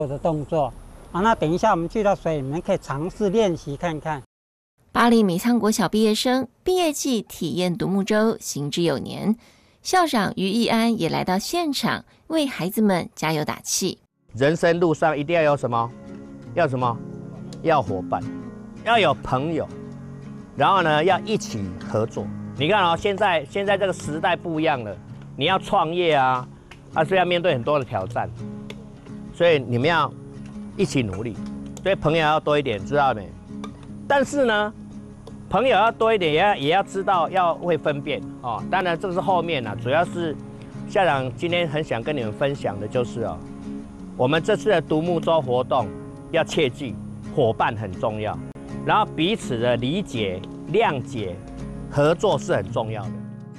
的动作啊。那等一下我们去到水里面可以尝试练习看看。 巴黎米仓国小毕业生毕业季体验独木舟行之有年，校长于义安也来到现场为孩子们加油打气。 人生路上一定要有什么？要什么？要伙伴，要有朋友，然后呢，要一起合作。你看哦，现在这个时代不一样了，你要创业啊，所以要面对很多的挑战，所以你们要一起努力，所以朋友要多一点，知道没？但是呢，朋友要多一点，也要知道要会分辨哦。当然这个是后面主要是校长今天很想跟你们分享的就是我们这次的独木舟活动要切记，伙伴很重要，然后彼此的理解、谅解、合作是很重要的。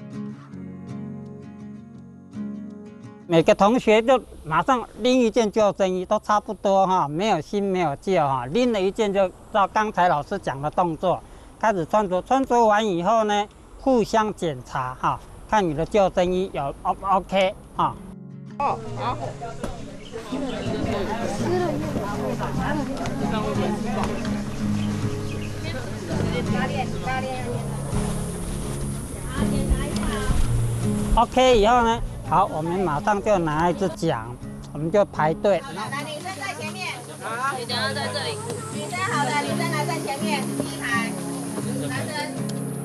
每个同学就马上拎一件救生衣，都差不多哈，没有新没有旧哈，拎了一件就照刚才老师讲的动作开始穿着，穿着完以后呢，互相检查哈，看你的救生衣有 OK 哈。 哦，好。 OK 以后呢，好，我们马上就拿一支奖，我们就排队。 来，女生在前面，好，女生要在这里。女生好的，女生来在前面，第一排，男生。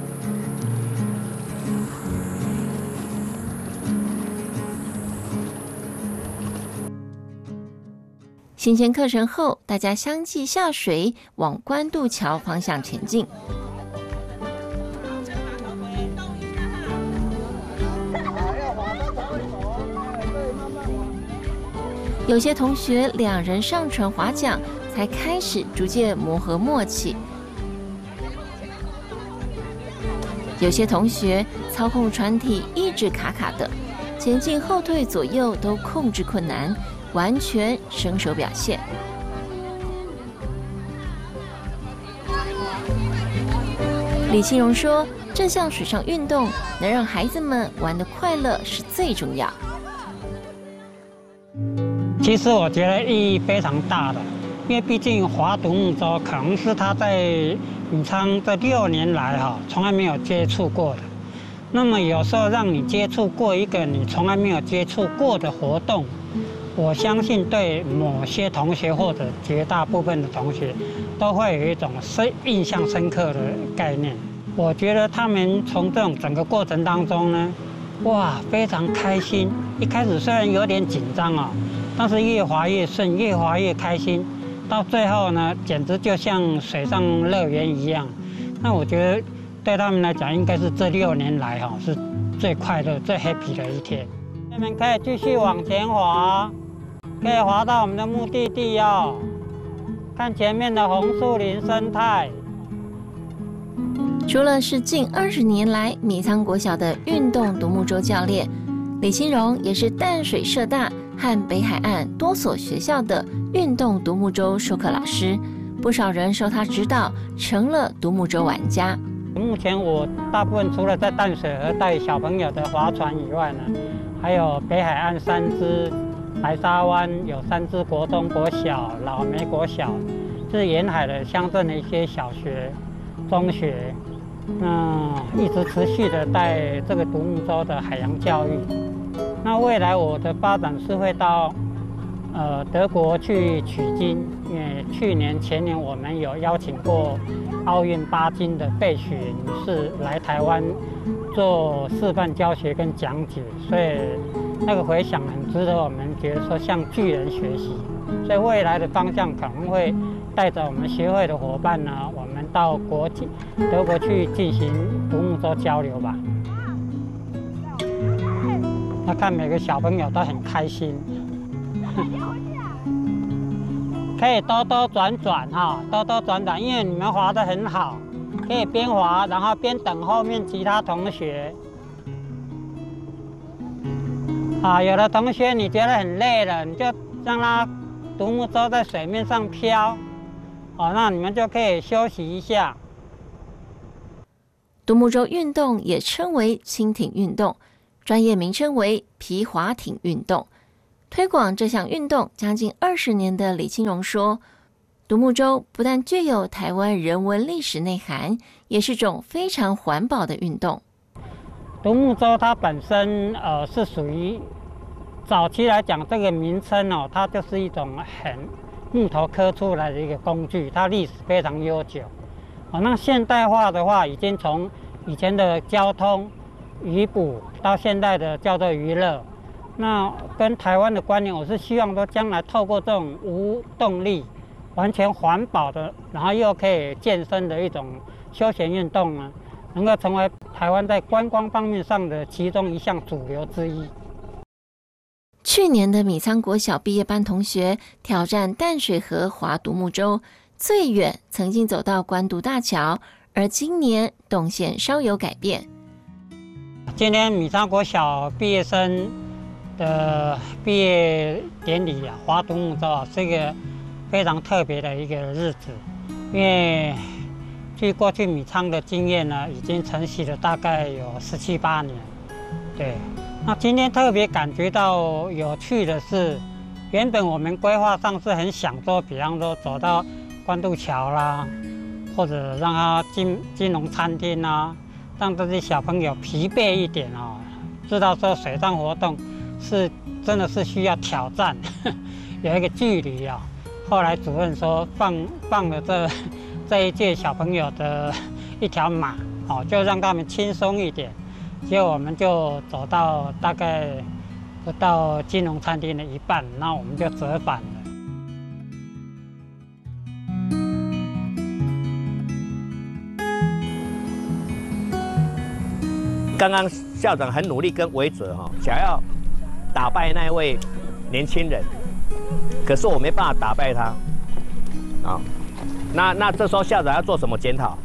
新鲜课程后，大家相继下水，往关渡桥方向前进。有些同学两人上船划桨，才开始逐渐磨合默契。有些同学操控船体一直卡卡的，前进后退左右都控制困难，完全生手表现。李庆荣说，这项水上运动能让孩子们玩得快乐是最重要。 其实我觉得意义非常大的，因为毕竟划独木舟可能是他在米仓这6年来从来没有接触过的。那么有时候让你接触过一个你从来没有接触过的活动，我相信对某些同学或者绝大部分的同学都会有一种印象深刻的概念。我觉得他们从这种整个过程当中呢，哇，非常开心。一开始虽然有点紧张但是越滑越顺，越滑越开心，到最后呢，简直就像水上乐园一样。那我觉得对他们来讲，应该是这6年来是最快乐、最 happy 的一天。你们可以继续往前滑，可以滑到我们的目的地看前面的红树林生态。 除了是近20年来米仓国小的运动独木舟教练，李清荣也是淡水社大和北海岸多所学校的运动独木舟授课老师，不少人受他指导，成了独木舟玩家。 目前我大部分除了在淡水河带小朋友的划船以外呢，还有北海岸3支，白沙湾有3支国中国小、老梅国小，是沿海的乡镇的一些小学、中学，一直持续的带这个独木舟的海洋教育。那未来我的发展是会到德国去取经，因为去年、前年我们有邀请过奥运8金的费雪女士来台湾做示范教学跟讲解，所以那个回响很值得我们觉得说向巨人学习。所以未来的方向可能会带着我们协会的伙伴呢，我们到德国去进行独木舟交流吧。那看每个小朋友都很开心，可以兜兜转转兜兜转转，因为你们滑得很好，可以边滑然后边等后面其他同学。有的同学你觉得很累了，你就让他独木舟在水面上飘，那你们就可以休息一下。 独木舟运动也称为轻艇运动，专业名称为皮划艇运动。 推广这项运动将近20年的李清荣说，独木舟不但具有台湾人文历史内涵，也是种非常环保的运动。 独木舟它本身是属于早期来讲，这个名称哦，它就是一种木头刻出来的一个工具，它历史非常悠久。那现代化的话，已经从以前的交通渔捕到现在的叫做娱乐。那跟台湾的观念，我是希望说将来透过这种无动力、完全环保的，然后又可以健身的一种休闲运动呢，能够成为台湾在观光方面上的其中一项主流之一。 去年的米仓国小毕业班同学挑战淡水河划独木舟，最远曾经走到关渡大桥，而今年动线稍有改变。 今天米仓国小毕业生的毕业典礼啊，划独木舟啊，是一个非常特别的一个日子，因为据过去米仓的经验呢，已经承袭了大概有17、18年。对，那今天特别感觉到有趣的是，原本我们规划上是很想说，比方说走到关渡桥啦，或者让他金融餐厅啊，让这些小朋友疲惫一点哦，知道说水上活动是真的是需要挑战，有一个距离啊。后来主任说放了这一届小朋友的一条马，哦，就让他们轻松一点。结果我们就走到大概不到金融餐厅的一半，那我们就折返了。 刚刚校长很努力跟维哲想要打败那位年轻人，可是我没办法打败他。啊，那这时候校长要做什么检讨？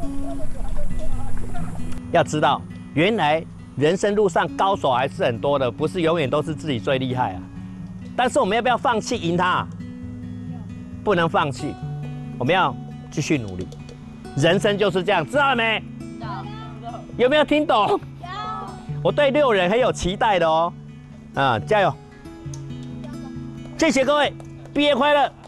要知道，原来人生路上高手还是很多的，不是永远都是自己最厉害啊。但是我们要不要放弃赢他？不能放弃，我们要继续努力。人生就是这样，知道了没？有没有听懂？有。我对6人很有期待的哦。加油！谢谢各位，毕业快乐！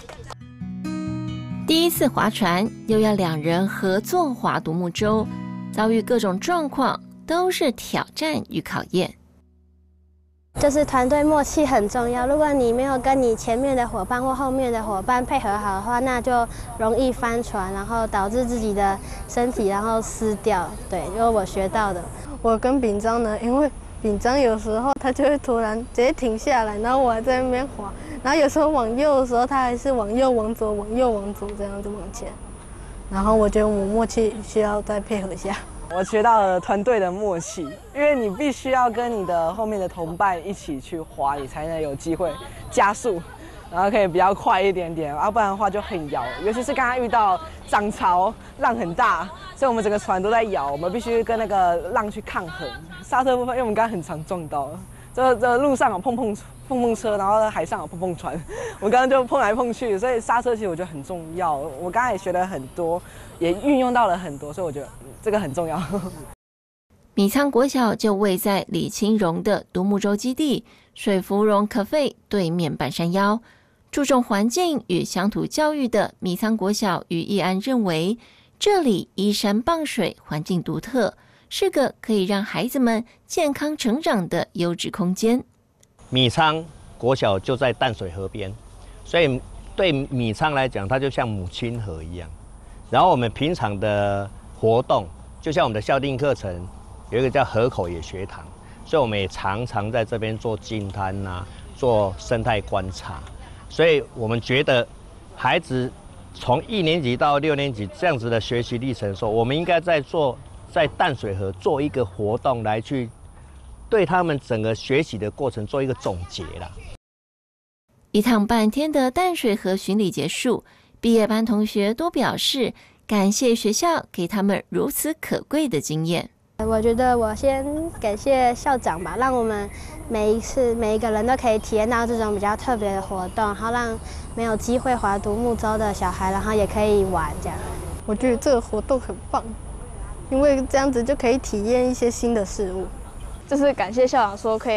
第一次划船，又要2人合作划独木舟，遭遇各种状况，都是挑战与考验。 就是团队默契很重要，如果你没有跟你前面的伙伴或后面的伙伴配合好的话，那就容易翻船，然后导致自己的身体然后撕掉。对，就是我学到的。 我跟秉章呢，因为秉章有时候他就会突然直接停下来，然后我还在那边滑，然后有时候往右的时候，他还是往右往左往右往左这样子往前。然后我觉得我们默契需要再配合一下。 我学到了团队的默契，因为你必须要跟你的后面的同伴一起去滑，你才能有机会加速，然后可以比较快一点点，要不然的话就很摇。尤其是刚刚遇到涨潮，浪很大，所以我们整个船都在摇，我们必须跟那个浪去抗衡。刹车部分，因为我们刚刚很常撞到，这路上有碰碰车，然后海上有碰碰船，我刚刚就碰来碰去，所以刹车其实我觉得很重要。我刚刚也学了很多，也运用到了很多，所以我觉得这个很重要。 米仓国小就位在李清荣的独木舟基地水芙蓉可费对面半山腰。注重环境与乡土教育的米仓国小于义安认为，这里依山傍水，环境独特，是个可以让孩子们健康成长的优质空间。 米仓国小就在淡水河边，所以对米仓来讲，它就像母亲河一样。然后我们平常的活动，就像我们的校定课程，有一个叫河口野学堂，所以我们也常常在这边做净滩做生态观察。所以我们觉得，孩子从1年级到6年级这样子的学习历程的时候，我们应该在淡水河做一个活动来去对他们整个学习的过程做一个总结啦。 一趟半天的淡水河巡礼结束，毕业班同学都表示感谢学校给他们如此可贵的经验。 我觉得我先感谢校长吧，让我们每一个人都可以体验到这种比较特别的活动，然后让没有机会划独木舟的小孩，然后也可以玩这样。 我觉得这个活动很棒，因为这样子就可以体验一些新的事物。 就是感谢校长说可以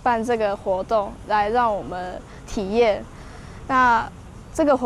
办这个活动来让我们体验。那这个活